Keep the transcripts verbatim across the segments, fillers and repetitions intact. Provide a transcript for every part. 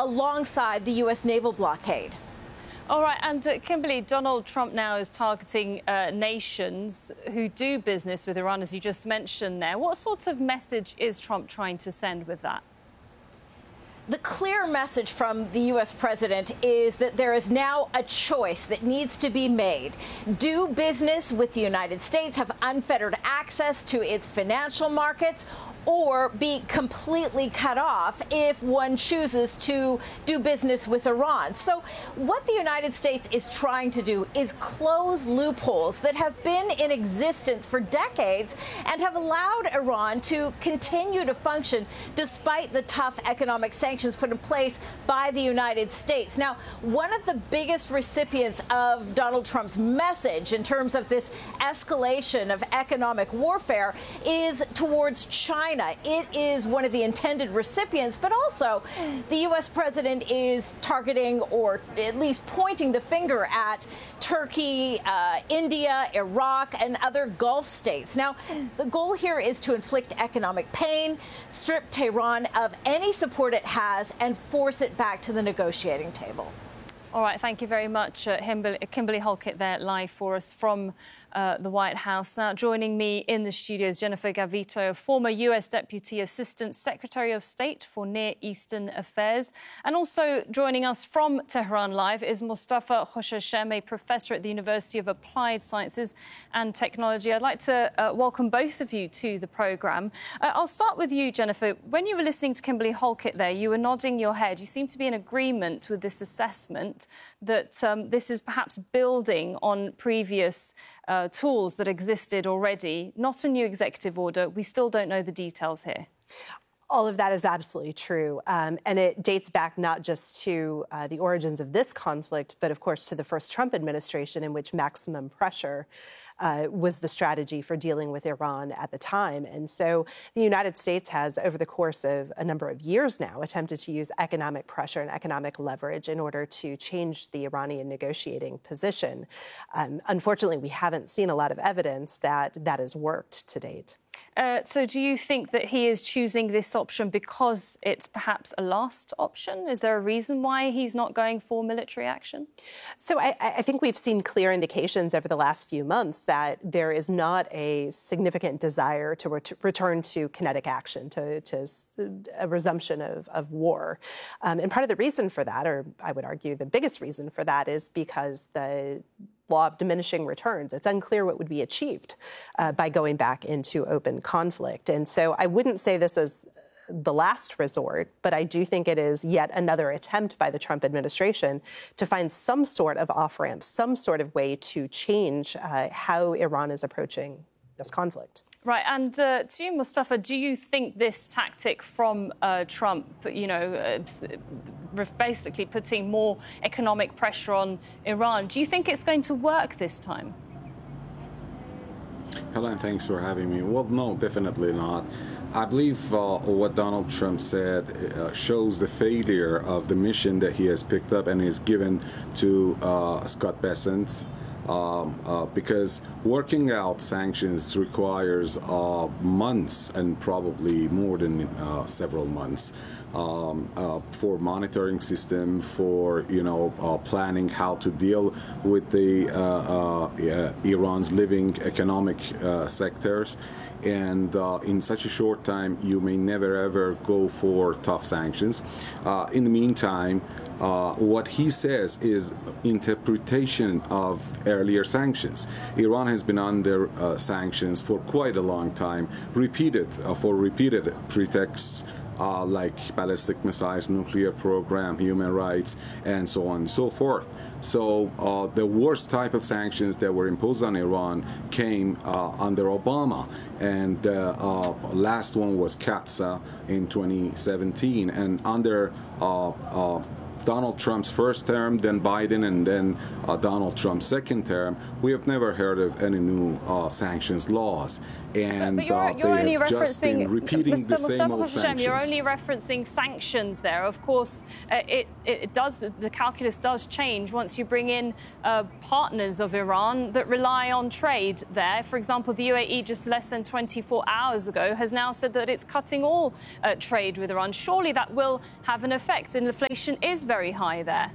alongside the U S naval blockade. All right, and uh, Kimberly, Donald Trump now is targeting uh, nations who do business with Iran, as you just mentioned there. What sort of message is Trump trying to send with that? The clear message from the U S president is that there is now a choice that needs to be made. Do business with the United States, have unfettered access to its financial markets, or be completely cut off if one chooses to do business with Iran. So what the United States is trying to do is close loopholes that have been in existence for decades and have allowed Iran to continue to function despite the tough economic sanctions put in place by the United States. Now, one of the biggest recipients of Donald Trump's message in terms of this escalation of economic warfare is towards China. It is one of the intended recipients, but also the U S president is targeting, or at least pointing the finger at, Turkey, uh, India, Iraq, and other Gulf states. Now, the goal here is to inflict economic pain, strip Tehran of any support it has, and force it back to the negotiating table. All right, thank you very much, uh, Kimberly, Kimberly Halkett there live for us from uh, the White House. Now, joining me in the studio is Jennifer Gavito, former U S Deputy Assistant Secretary of State for Near Eastern Affairs. And also joining us from Tehran live is Mustafa Khoshashem, a professor at the University of Applied Sciences and Technology. I'd like to uh, welcome both of you to the programme. Uh, I'll start with you, Jennifer. When you were listening to Kimberly Halkett there, you were nodding your head. You seem to be in agreement with this assessment that um, this is perhaps building on previous uh, tools that existed already, not a new executive order. We still don't know the details here. All of that is absolutely true. Um, and it dates back not just to uh, the origins of this conflict, but of course to the first Trump administration, in which maximum pressure uh, was the strategy for dealing with Iran at the time. And so the United States has, over the course of a number of years now, attempted to use economic pressure and economic leverage in order to change the Iranian negotiating position. Um, unfortunately, we haven't seen a lot of evidence that that has worked to date. Uh, so do you think that he is choosing this option because it's perhaps a last option? Is there a reason why he's not going for military action? So I, I think we've seen clear indications over the last few months that there is not a significant desire to ret- return to kinetic action, to, to a resumption of, of war. Um, and part of the reason for that, or I would argue the biggest reason for that, is because the law of diminishing returns. It's unclear what would be achieved uh, by going back into open conflict. And so I wouldn't say this is the last resort, but I do think it is yet another attempt by the Trump administration to find some sort of off-ramp, some sort of way to change uh, how Iran is approaching this conflict. Right, and uh, to you, Mustafa, do you think this tactic from uh, Trump, you know, uh, basically putting more economic pressure on Iran, do you think it's going to work this time? Helen, thanks for having me. Well, no, definitely not. I believe uh, what Donald Trump said uh, shows the failure of the mission that he has picked up and is given to uh, Scott Bessent. Um, uh, because working out sanctions requires uh, months and probably more than uh, several months um, uh, for monitoring system, for you know uh, planning how to deal with the uh, uh, uh, Iran's living economic uh, sectors. And uh, in such a short time, you may never ever go for tough sanctions. Uh, in the meantime, uh, what he says is interpretation of earlier sanctions. Iran has been under uh, sanctions for quite a long time, repeated uh, for repeated pretexts. Uh, like ballistic missiles, nuclear program, human rights, and so on and so forth. So uh, the worst type of sanctions that were imposed on Iran came uh, under Obama, and the uh, last one was CAATSA in twenty seventeen, and under uh, uh, Donald Trump's first term, then Biden, and then uh, Donald Trump's second term, we have never heard of any new uh, sanctions laws. And but you're, uh, you're they only have just been referencing, repeating Mister the same Mustafa old sanctions. You're only referencing sanctions there. Of course, uh, it, it does. The calculus does change once you bring in uh, partners of Iran that rely on trade there. For example, the U A E just less than twenty-four hours ago has now said that it's cutting all uh, trade with Iran. Surely that will have an effect. And inflation is very high there.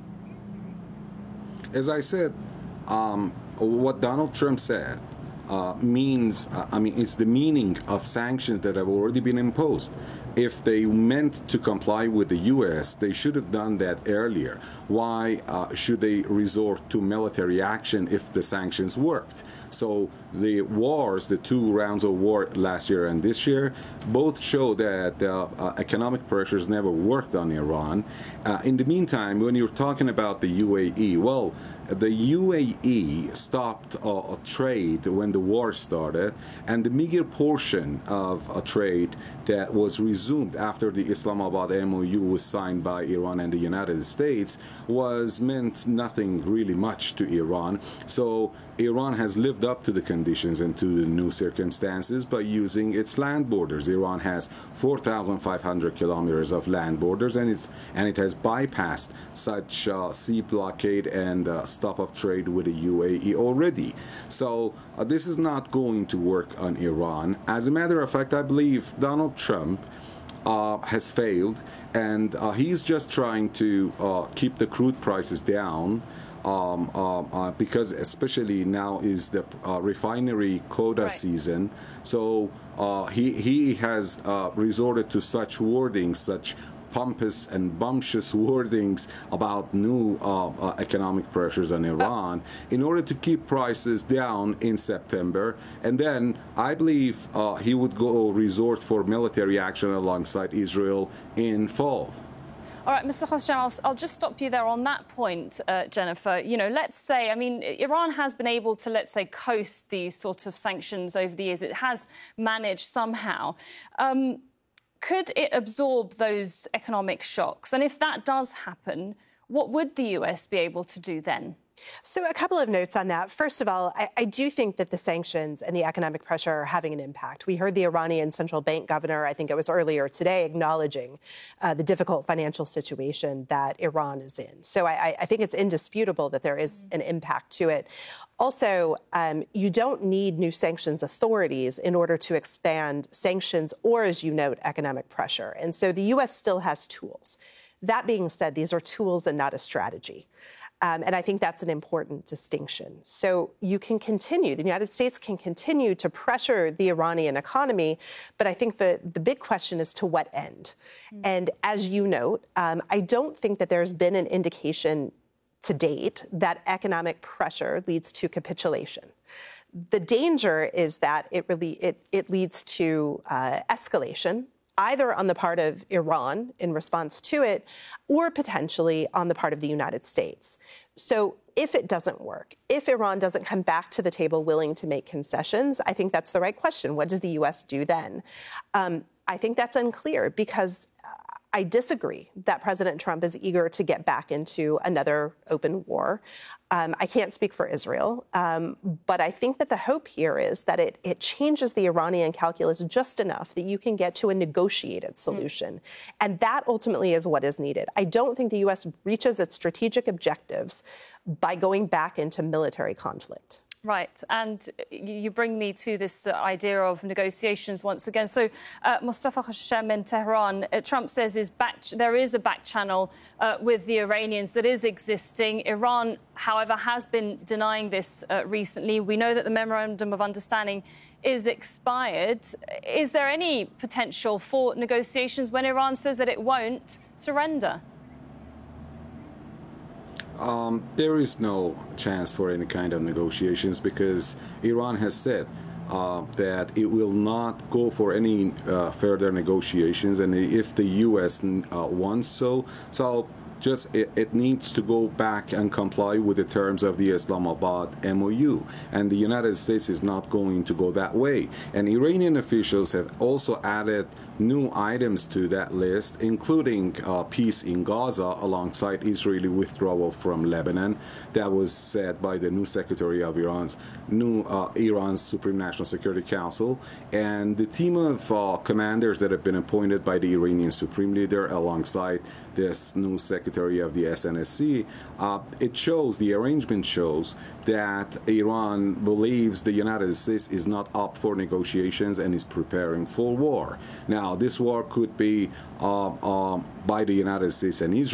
As I said, um, what Donald Trump said Uh, means, uh, I mean, it's the meaning of sanctions that have already been imposed. If they meant to comply with the U S, they should have done that earlier. Why uh, should they resort to military action if the sanctions worked? So the wars, the two rounds of war last year and this year, both show that uh, uh, economic pressures never worked on Iran. Uh, in the meantime, when you're talking about the U A E, well, the U A E stopped uh, trade when the war started, and the meager portion of a trade that was resumed after the Islamabad M O U was signed by Iran and the United States was meant nothing really much to Iran. So Iran has lived up to the conditions and to the new circumstances by using its land borders. Iran has four thousand five hundred kilometers of land borders, and it's and it has bypassed such uh, sea blockade and uh, stop of trade with the U A E already. So uh, this is not going to work on Iran. As a matter of fact, I believe Donald Trump uh, has failed, and uh, he's just trying to uh, keep the crude prices down. Um, uh, uh, because especially now is the uh, refinery quota right. season, so uh, he he has uh, resorted to such wordings, such pompous and bumptious wordings about new uh, uh, economic pressures on Iran in order to keep prices down in September, and then I believe uh, he would go resort for military action alongside Israel in fall. All right, Mister Khosham, I'll, I'll just stop you there on that point, uh, Jennifer. You know, let's say, I mean, Iran has been able to, let's say, coast these sort of sanctions over the years. It has managed somehow. Um, could it absorb those economic shocks? And if that does happen, what would the U S be able to do then? So a couple of notes on that. First of all, I, I do think that the sanctions and the economic pressure are having an impact. We heard the Iranian central bank governor, I think it was earlier today, acknowledging uh, the difficult financial situation that Iran is in. So I, I think it's indisputable that there is an impact to it. Also, um, you don't need new sanctions authorities in order to expand sanctions or, as you note, economic pressure. And so the U S still has tools. That being said, these are tools and not a strategy. Um, and I think that's an important distinction. So you can continue, the United States can continue to pressure the Iranian economy, but I think the, the big question is to what end? Mm-hmm. And as you note, um, I don't think that there's been an indication to date that economic pressure leads to capitulation. The danger is that it really it, it leads to uh, escalation, either on the part of Iran in response to it, or potentially on the part of the United States. So if it doesn't work, if Iran doesn't come back to the table willing to make concessions, I think that's the right question. What does the U S do then? Um, I think that's unclear because I disagree that President Trump is eager to get back into another open war. Um, I can't speak for Israel, um, but I think that the hope here is that it, it changes the Iranian calculus just enough that you can get to a negotiated solution. Mm. And that ultimately is what is needed. I don't think the U S reaches its strategic objectives by going back into military conflict. Right. And you bring me to this uh, idea of negotiations once again. So uh, Mustafa Khosham in Tehran, uh, Trump says is back there is a back channel uh, with the Iranians that is existing. Iran, however, has been denying this uh, recently. We know that the Memorandum of Understanding is expired. Is there any potential for negotiations when Iran says that it won't surrender? Um, there is no chance for any kind of negotiations because Iran has said uh, that it will not go for any uh, further negotiations, and if the U S uh, wants so, so just it, it needs to go back and comply with the terms of the Islamabad M O U, and the United States is not going to go that way. And Iranian officials have also added new items to that list, including uh, peace in Gaza alongside Israeli withdrawal from Lebanon. That was said by the new Secretary of Iran's new uh, Iran's Supreme National Security Council, and the team of uh, commanders that have been appointed by the Iranian Supreme Leader alongside this new Secretary of the S N S C. Uh, it shows, the arrangement shows that Iran believes the United States is not up for negotiations and is preparing for war. Now, this war could be uh, uh, by the United States and Israel.